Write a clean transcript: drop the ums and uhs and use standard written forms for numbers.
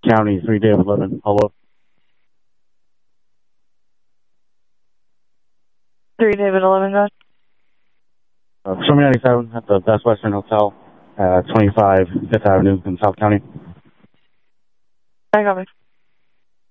County, 3 David Lemon. Hello. 3 David 11, go ahead. Show me 97 at the Best Western Hotel, 25 Fifth Avenue in South County. I got it.